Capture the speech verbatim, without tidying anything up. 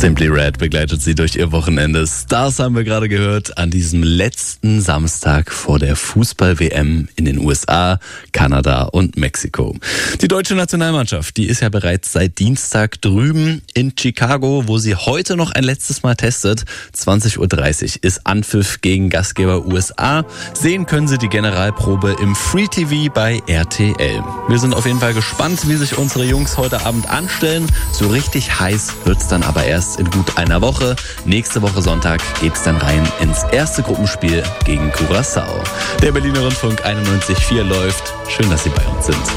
Simply Red begleitet sie durch ihr Wochenende. Stars haben wir gerade gehört an diesem letzten Samstag vor der Fußball-W M in den U S A, Kanada und Mexiko. Die deutsche Nationalmannschaft, die ist ja bereits seit Dienstag drüben in Chicago, wo sie heute noch ein letztes Mal testet. zwanzig Uhr dreißig ist Anpfiff gegen Gastgeber U S A. Sehen können Sie die Generalprobe im Free T V bei R T L. Wir sind auf jeden Fall gespannt, wie sich unsere Jungs heute Abend anstellen. So richtig heiß wird's dann aber erst in gut einer Woche. Nächste Woche Sonntag geht's dann rein ins erste Gruppenspiel gegen Curaçao. Der Berliner Rundfunk einundneunzig Komma vier läuft. Schön, dass Sie bei uns sind.